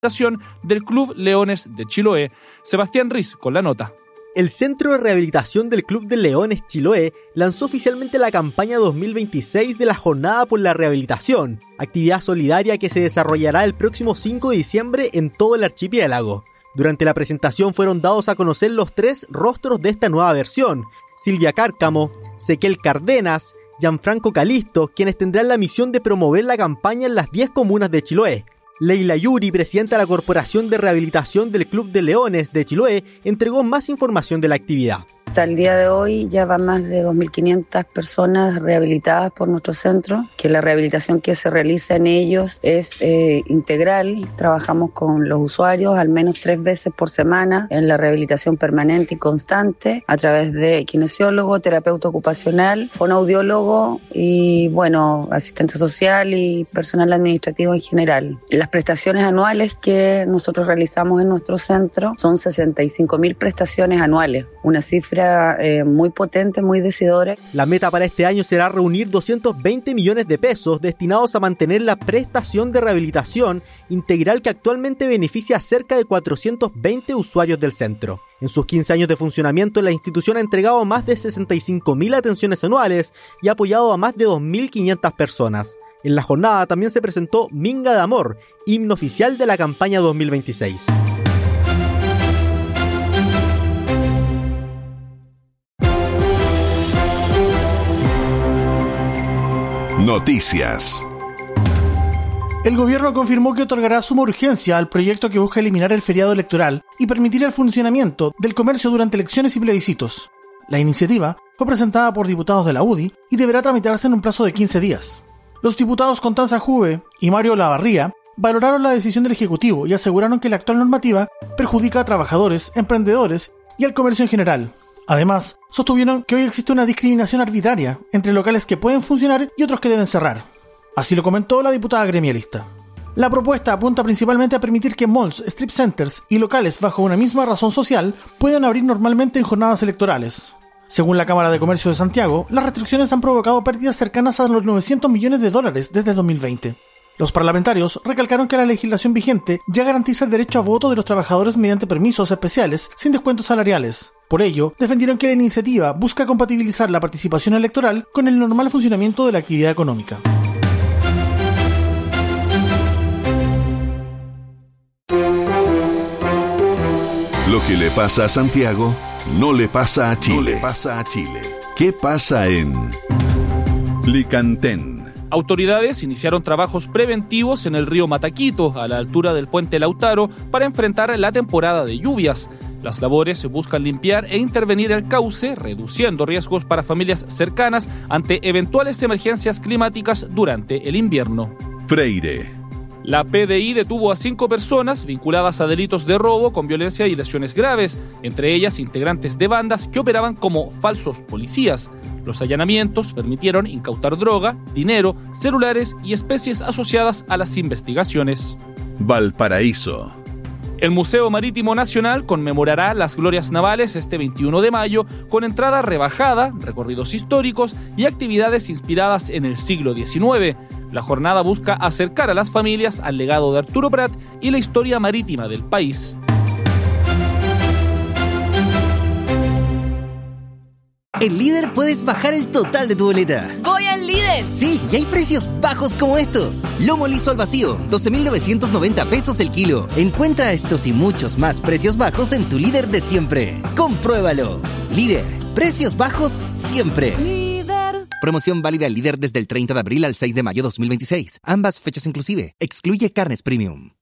del Club Leones de Chiloé. Sebastián Riz con la nota. El Centro de Rehabilitación del Club de Leones Chiloé lanzó oficialmente la campaña 2026 de la Jornada por la Rehabilitación, actividad solidaria que se desarrollará el próximo 5 de diciembre en todo el archipiélago. Durante la presentación fueron dados a conocer los 3 rostros de esta nueva versión: Silvia Cárcamo, Sequel Cárdenas, Gianfranco Calisto, quienes tendrán la misión de promover la campaña en las 10 comunas de Chiloé. Leila Yuri, presidenta de la Corporación de Rehabilitación del Club de Leones de Chiloé, entregó más información de la actividad. Hasta el día de hoy ya van más de 2.500 personas rehabilitadas por nuestro centro, que la rehabilitación que se realiza en ellos es integral. Trabajamos con los usuarios al menos 3 veces por semana en la rehabilitación permanente y constante a través de kinesiólogo, terapeuta ocupacional, fonoaudiólogo y, asistente social y personal administrativo en general. Las prestaciones anuales que nosotros realizamos en nuestro centro son 65.000 prestaciones anuales, una cifra muy potente, muy decidora. La meta para este año será reunir 220 millones de pesos destinados a mantener la prestación de rehabilitación integral que actualmente beneficia a cerca de 420 usuarios del centro. En sus 15 años de funcionamiento, la institución ha entregado más de 65.000 atenciones anuales y ha apoyado a más de 2.500 personas. En la jornada también se presentó Minga de Amor, himno oficial de la campaña 2026. Noticias. El gobierno confirmó que otorgará suma urgencia al proyecto que busca eliminar el feriado electoral y permitir el funcionamiento del comercio durante elecciones y plebiscitos. La iniciativa fue presentada por diputados de la UDI y deberá tramitarse en un plazo de 15 días. Los diputados Constanza Juve y Mario Lavarría valoraron la decisión del Ejecutivo y aseguraron que la actual normativa perjudica a trabajadores, emprendedores y al comercio en general. Además, sostuvieron que hoy existe una discriminación arbitraria entre locales que pueden funcionar y otros que deben cerrar. Así lo comentó la diputada gremialista. La propuesta apunta principalmente a permitir que malls, strip centers y locales bajo una misma razón social puedan abrir normalmente en jornadas electorales. Según la Cámara de Comercio de Santiago, las restricciones han provocado pérdidas cercanas a los $900 millones desde 2020. Los parlamentarios recalcaron que la legislación vigente ya garantiza el derecho a voto de los trabajadores mediante permisos especiales sin descuentos salariales. Por ello, defendieron que la iniciativa busca compatibilizar la participación electoral con el normal funcionamiento de la actividad económica. Lo que le pasa a Santiago no le pasa a Chile. ¿Qué pasa en Licantén? Autoridades iniciaron trabajos preventivos en el río Mataquito, a la altura del puente Lautaro, para enfrentar la temporada de lluvias. Las labores buscan limpiar e intervenir el cauce, reduciendo riesgos para familias cercanas ante eventuales emergencias climáticas durante el invierno. Freire. La PDI detuvo a 5 personas vinculadas a delitos de robo con violencia y lesiones graves, entre ellas integrantes de bandas que operaban como falsos policías. Los allanamientos permitieron incautar droga, dinero, celulares y especies asociadas a las investigaciones. Valparaíso. El Museo Marítimo Nacional conmemorará las glorias navales este 21 de mayo con entrada rebajada, recorridos históricos y actividades inspiradas en el siglo XIX. La jornada busca acercar a las familias al legado de Arturo Prat y la historia marítima del país. En Líder puedes bajar el total de tu boleta. ¡Voy al Líder! Sí, y hay precios bajos como estos. Lomo liso al vacío, 12.990 pesos el kilo. Encuentra estos y muchos más precios bajos en tu Líder de siempre. Compruébalo. Líder, precios bajos siempre. Líder. Promoción válida al Líder desde el 30 de abril al 6 de mayo 2026. Ambas fechas inclusive. Excluye carnes premium.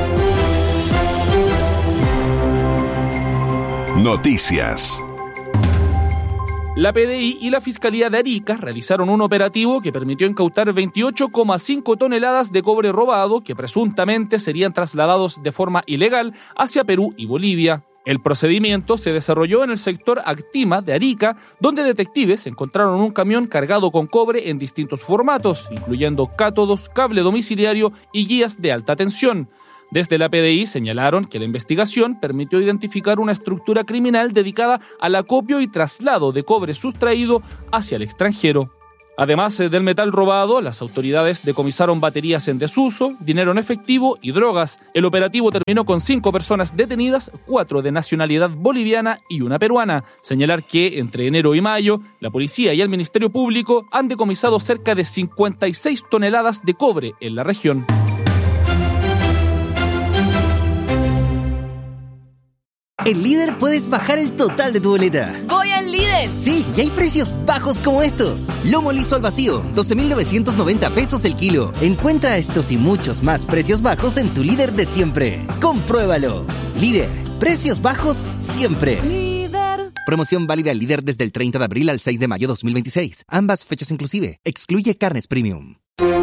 Noticias. La PDI y la Fiscalía de Arica realizaron un operativo que permitió incautar 28,5 toneladas de cobre robado que presuntamente serían trasladados de forma ilegal hacia Perú y Bolivia. El procedimiento se desarrolló en el sector Actima de Arica, donde detectives encontraron un camión cargado con cobre en distintos formatos, incluyendo cátodos, cable domiciliario y guías de alta tensión. Desde la PDI señalaron que la investigación permitió identificar una estructura criminal dedicada al acopio y traslado de cobre sustraído hacia el extranjero. Además del metal robado, las autoridades decomisaron baterías en desuso, dinero en efectivo y drogas. El operativo terminó con 5 personas detenidas, 4 de nacionalidad boliviana y una peruana. Señalar que entre enero y mayo, la policía y el Ministerio Público han decomisado cerca de 56 toneladas de cobre en la región. En Líder puedes bajar el total de tu boleta. ¡Voy al Líder! Sí, y hay precios bajos como estos. Lomo liso al vacío, 12.990 pesos el kilo. Encuentra estos y muchos más precios bajos en tu Líder de siempre. Compruébalo. Líder, precios bajos siempre. Líder. Promoción válida al Líder desde el 30 de abril al 6 de mayo 2026. Ambas fechas inclusive. Excluye carnes premium.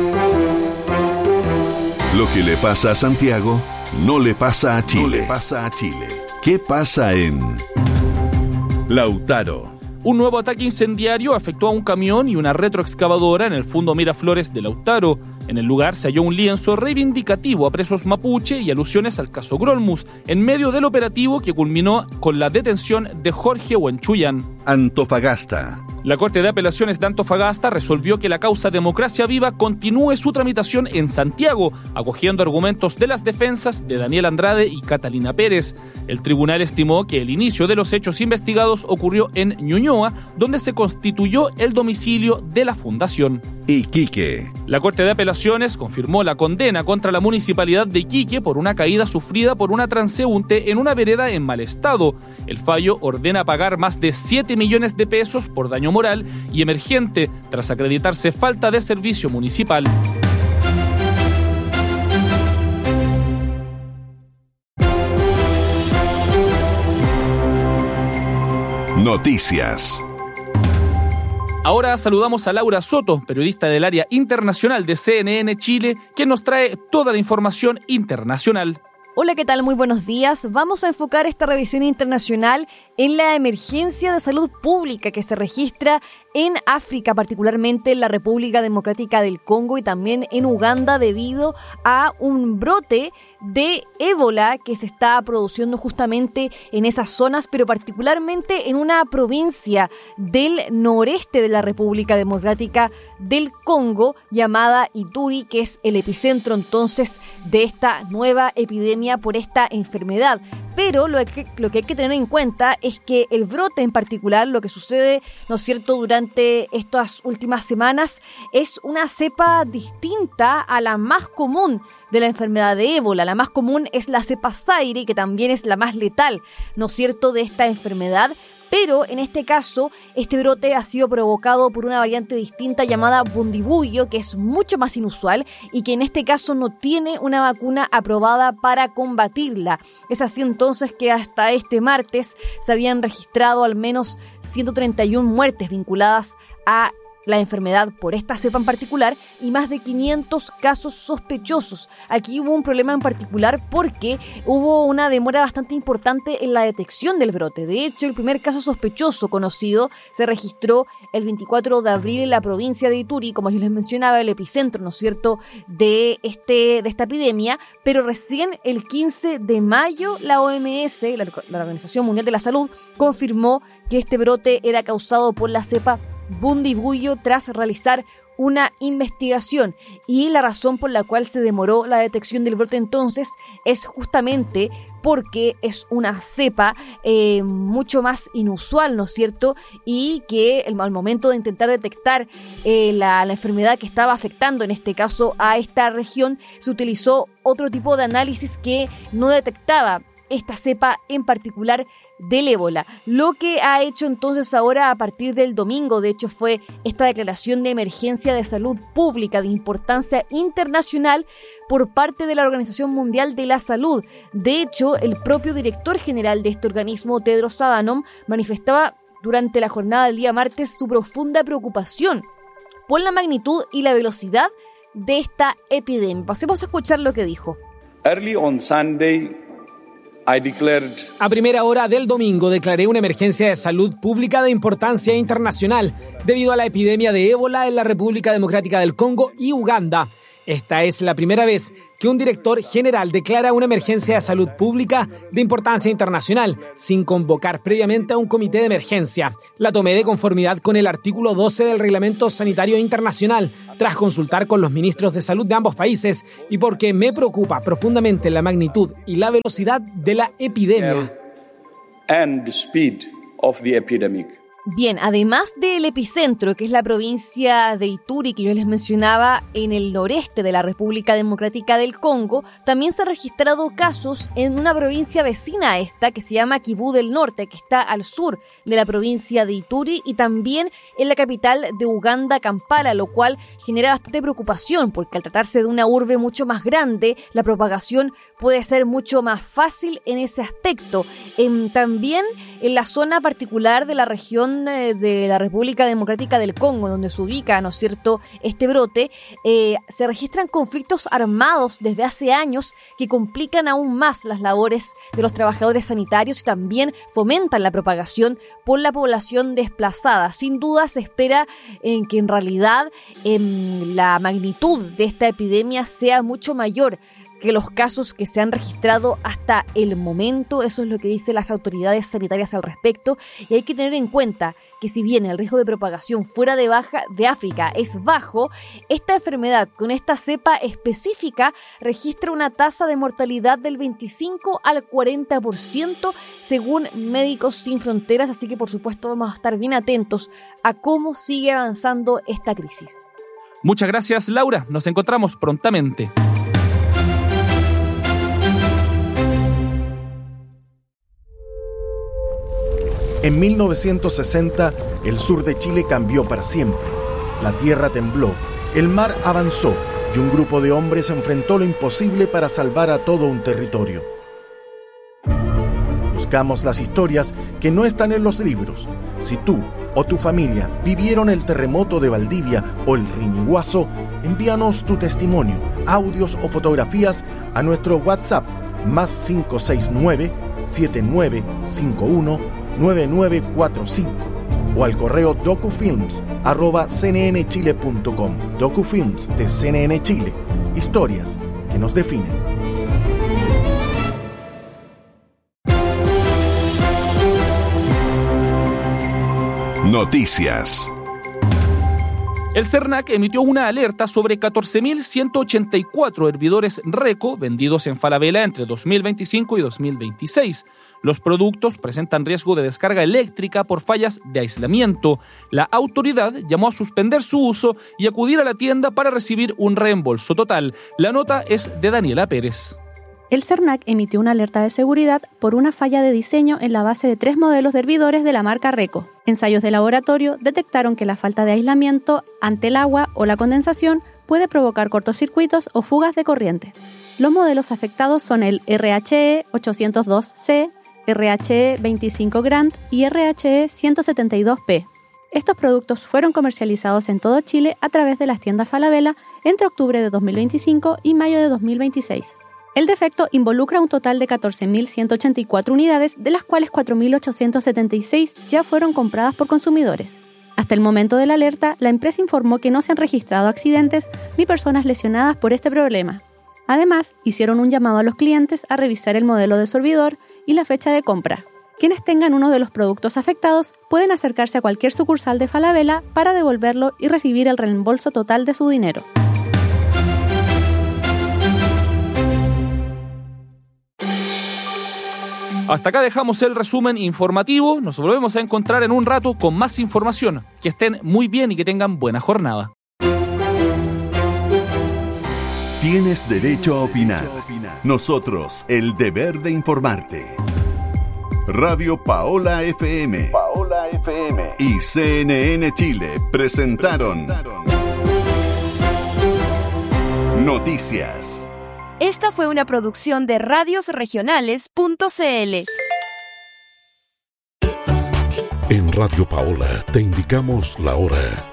Lo que le pasa a Santiago no le pasa a Chile. ¿Qué pasa en Lautaro? Un nuevo ataque incendiario afectó a un camión y una retroexcavadora en el Fundo Miraflores de Lautaro. En el lugar se halló un lienzo reivindicativo a presos mapuche y alusiones al caso Grolmus, en medio del operativo que culminó con la detención de Jorge Huenchuyan. Antofagasta. La Corte de Apelaciones de Antofagasta resolvió que la causa Democracia Viva continúe su tramitación en Santiago, acogiendo argumentos de las defensas de Daniel Andrade y Catalina Pérez. El tribunal estimó que el inicio de los hechos investigados ocurrió en Ñuñoa, donde se constituyó el domicilio de la fundación. Iquique. La Corte de Apelaciones confirmó la condena contra la municipalidad de Iquique por una caída sufrida por una transeúnte en una vereda en mal estado. El fallo ordena pagar más de 7 millones de pesos por daño moral y emergente tras acreditarse falta de servicio municipal. Noticias. Ahora saludamos a Laura Soto, periodista del área internacional de CNN Chile, quien nos trae toda la información internacional. Hola, ¿qué tal? Muy buenos días. Vamos a enfocar esta revisión internacional en la emergencia de salud pública que se registra en África, particularmente en la República Democrática del Congo y también en Uganda, debido a un brote de ébola que se está produciendo justamente en esas zonas, pero particularmente en una provincia del noreste de la República Democrática del Congo llamada Ituri, que es el epicentro entonces de esta nueva epidemia por esta enfermedad. Pero lo que hay que tener en cuenta es que el brote en particular, lo que sucede, ¿no es cierto?, durante estas últimas semanas, es una cepa distinta a la más común de la enfermedad de ébola. La más común es la cepa Zaire, que también es la más letal, ¿no es cierto?, de esta enfermedad. Pero en este caso, este brote ha sido provocado por una variante distinta llamada Bundibugyo, que es mucho más inusual y que en este caso no tiene una vacuna aprobada para combatirla. Es así entonces que hasta este martes se habían registrado al menos 131 muertes vinculadas a la enfermedad por esta cepa en particular y más de 500 casos sospechosos. Aquí hubo un problema en particular porque hubo una demora bastante importante en la detección del brote. De hecho, el primer caso sospechoso conocido se registró el 24 de abril en la provincia de Ituri, como yo les mencionaba, el epicentro, ¿no es cierto?, de esta epidemia, pero recién el 15 de mayo la OMS, la Organización Mundial de la Salud, confirmó que este brote era causado por la cepa Bundibugyo tras realizar una investigación, y la razón por la cual se demoró la detección del brote entonces es justamente porque es una cepa mucho más inusual, ¿no es cierto?, y que al momento de intentar detectar la enfermedad que estaba afectando en este caso a esta región, se utilizó otro tipo de análisis que no detectaba esta cepa en particular del ébola. Lo que ha hecho entonces ahora a partir del domingo, de hecho, fue esta declaración de emergencia de salud pública de importancia internacional por parte de la Organización Mundial de la Salud. De hecho, el propio director general de este organismo, Tedros Adhanom, manifestaba durante la jornada del día martes su profunda preocupación por la magnitud y la velocidad de esta epidemia. Pasemos a escuchar lo que dijo. Early on Sunday, a primera hora del domingo declaré una emergencia de salud pública de importancia internacional debido a la epidemia de ébola en la República Democrática del Congo y Uganda. Esta es la primera vez que un director general declara una emergencia de salud pública de importancia internacional sin convocar previamente a un comité de emergencia. La tomé de conformidad con el artículo 12 del Reglamento Sanitario Internacional, tras consultar con los ministros de salud de ambos países y porque me preocupa profundamente la magnitud y la velocidad de la epidemia. And the speed of the epidemic. Bien, además del epicentro, que es la provincia de Ituri, que yo les mencionaba, en el noreste de la República Democrática del Congo, también se han registrado casos en una provincia vecina a esta, que se llama Kivu del Norte, que está al sur de la provincia de Ituri, y también en la capital de Uganda, Kampala, lo cual genera bastante preocupación, porque al tratarse de una urbe mucho más grande, la propagación puede ser mucho más fácil en ese aspecto. También en la zona particular de la región de la República Democrática del Congo, donde se ubica, ¿no es cierto?, este brote, se registran conflictos armados desde hace años que complican aún más las labores de los trabajadores sanitarios y también fomentan la propagación por la población desplazada. Sin duda se espera que en realidad la magnitud de esta epidemia sea mucho mayor que los casos que se han registrado hasta el momento. Eso es lo que dicen las autoridades sanitarias al respecto, y hay que tener en cuenta que si bien el riesgo de propagación fuera de África es bajo, esta enfermedad con esta cepa específica registra una tasa de mortalidad del 25 al 40% según Médicos Sin Fronteras, así que por supuesto vamos a estar bien atentos a cómo sigue avanzando esta crisis. Muchas gracias, Laura. Nos encontramos prontamente. En 1960, el sur de Chile cambió para siempre. La tierra tembló, el mar avanzó y un grupo de hombres enfrentó lo imposible para salvar a todo un territorio. Buscamos las historias que no están en los libros. Si tú o tu familia vivieron el terremoto de Valdivia o el Riñiguazo, envíanos tu testimonio, audios o fotografías a nuestro WhatsApp más 569-7951-9945 o al correo docufilms@cnnchile.com. Docufilms de CNN Chile. Historias que nos definen. Noticias. El CERNAC emitió una alerta sobre 14.184 hervidores Reco vendidos en Falabella entre 2025 y 2026. Los productos presentan riesgo de descarga eléctrica por fallas de aislamiento. La autoridad llamó a suspender su uso y acudir a la tienda para recibir un reembolso total. La nota es de Daniela Pérez. El CERNAC emitió una alerta de seguridad por una falla de diseño en la base de 3 modelos de hervidores de la marca Reco. Ensayos de laboratorio detectaron que la falta de aislamiento ante el agua o la condensación puede provocar cortocircuitos o fugas de corriente. Los modelos afectados son el RHE 802C, RHE 25 Grand y RHE 172P. Estos productos fueron comercializados en todo Chile a través de las tiendas Falabella entre octubre de 2025 y mayo de 2026. El defecto involucra un total de 14.184 unidades, de las cuales 4.876 ya fueron compradas por consumidores. Hasta el momento de la alerta, la empresa informó que no se han registrado accidentes ni personas lesionadas por este problema. Además, hicieron un llamado a los clientes a revisar el modelo de servidor y la fecha de compra. Quienes tengan uno de los productos afectados pueden acercarse a cualquier sucursal de Falabella para devolverlo y recibir el reembolso total de su dinero. Hasta acá dejamos el resumen informativo. Nos volvemos a encontrar en un rato con más información. Que estén muy bien y que tengan buena jornada. Tienes derecho a opinar. Nosotros, el deber de informarte. Radio Paola FM. Y CNN Chile presentaron Noticias. Esta fue una producción de radiosregionales.cl. En Radio Paola te indicamos la hora.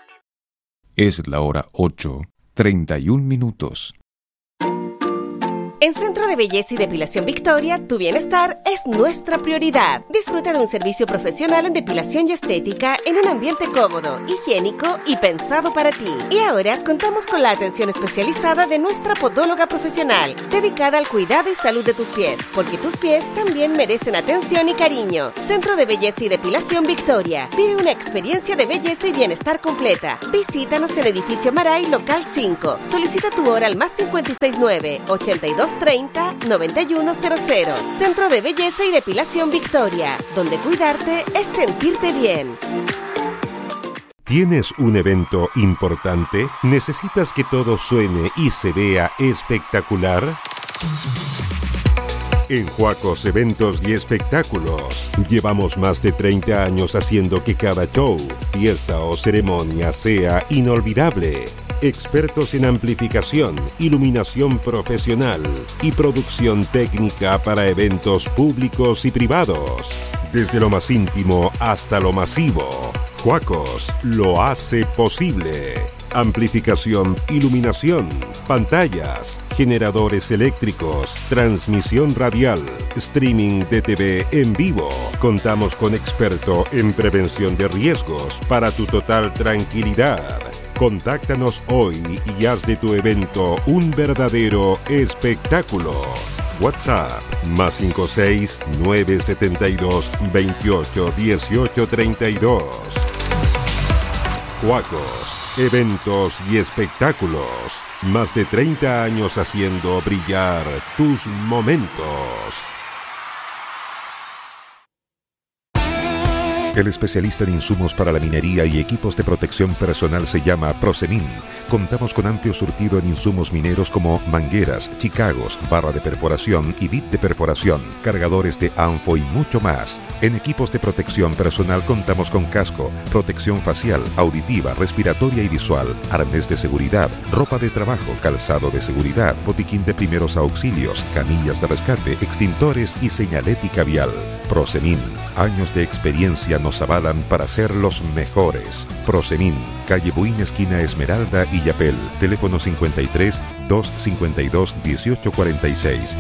Es la hora 8:31. En Centro de Belleza y Depilación Victoria, tu bienestar es nuestra prioridad. Disfruta de un servicio profesional en depilación y estética en un ambiente cómodo, higiénico y pensado para ti. Y ahora contamos con la atención especializada de nuestra podóloga profesional, dedicada al cuidado y salud de tus pies, porque tus pies también merecen atención y cariño. Centro de Belleza y Depilación Victoria. Vive una experiencia de belleza y bienestar completa. Visítanos en Edificio Maray, Local 5. Solicita tu hora al +569 8230 9100. Centro de Belleza y Depilación Victoria, donde cuidarte es sentirte bien. ¿Tienes un evento importante? ¿Necesitas que todo suene y se vea espectacular? En Huacos Eventos y Espectáculos llevamos más de 30 años haciendo que cada show, fiesta o ceremonia sea inolvidable. Expertos en amplificación, iluminación profesional y producción técnica para eventos públicos y privados. Desde lo más íntimo hasta lo masivo, Huacos lo hace posible. Amplificación, iluminación, pantallas, generadores eléctricos, transmisión radial, streaming de TV en vivo. Contamos con experto en prevención de riesgos para tu total tranquilidad. Contáctanos hoy y haz de tu evento un verdadero espectáculo. WhatsApp +56 972 28 18 32. Huacos, eventos y espectáculos. Más de 30 años haciendo brillar tus momentos. El especialista en insumos para la minería y equipos de protección personal se llama Prosemin. Contamos con amplio surtido en insumos mineros como mangueras, chicagos, barra de perforación y bit de perforación, cargadores de ANFO y mucho más. En equipos de protección personal contamos con casco, protección facial, auditiva, respiratoria y visual, arnés de seguridad, ropa de trabajo, calzado de seguridad, botiquín de primeros auxilios, camillas de rescate, extintores y señalética vial. Prosemin, años de experiencia nos avalan para ser los mejores. Prosemin, calle Buin, esquina Esmeralda y Yapel. Teléfono 53 252 1846.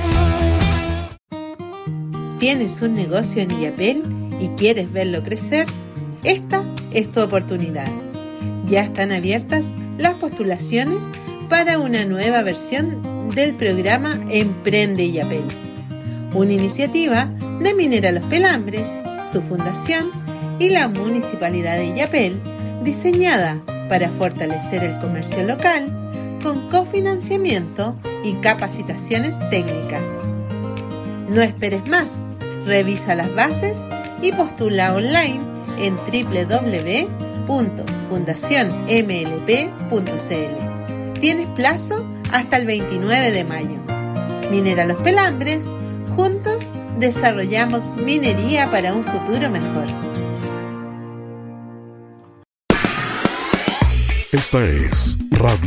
¿Tienes un negocio en Illapel y quieres verlo crecer? Esta es tu oportunidad. Ya están abiertas las postulaciones para una nueva versión del programa Emprende Illapel, una iniciativa de Minera Los Pelambres, su fundación y la Municipalidad de Illapel, diseñada para fortalecer el comercio local con cofinanciamiento y capacitaciones técnicas. No esperes más, revisa las bases y postula online en www.fundacionmlp.cl. Tienes plazo hasta el 29 de mayo. Minera Los Pelambres, juntos desarrollamos minería para un futuro mejor. Esta es Radio